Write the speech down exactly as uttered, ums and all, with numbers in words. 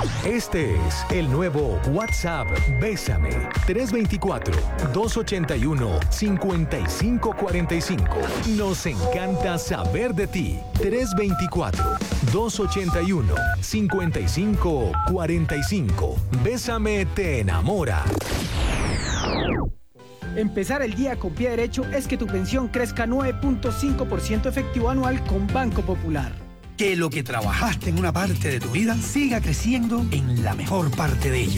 Este es el nuevo WhatsApp Bésame. tres dos cuatro, dos ocho uno, cinco cinco cuatro cinco. Nos encanta saber de ti. tres dos cuatro, dos ocho uno, cinco cinco cuatro cinco. Bésame te enamora. Empezar el día con pie derecho es que tu pensión crezca nueve punto cinco por ciento efectivo anual con Banco Popular. Que lo que trabajaste en una parte de tu vida siga creciendo en la mejor parte de ella.